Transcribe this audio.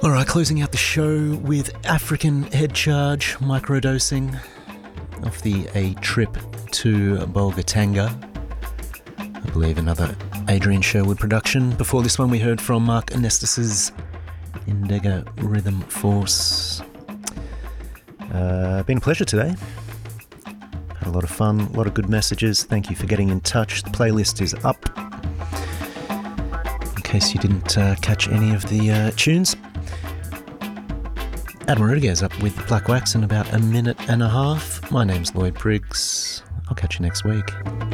Alright, closing out the show with African Head Charge microdosing off the A Trip to Bolgatanga. I believe another Adrian Sherwood production. Before this one we heard from Mark Anestis's Indega Rhythm Force. Been a pleasure today. Had a lot of fun, a lot of good messages. Thank you for getting in touch. The playlist is up in case you didn't catch any of the tunes. Adam Rodriguez up with Black Wax in about a minute and a half. My name's Lloyd Briggs. I'll catch you next week.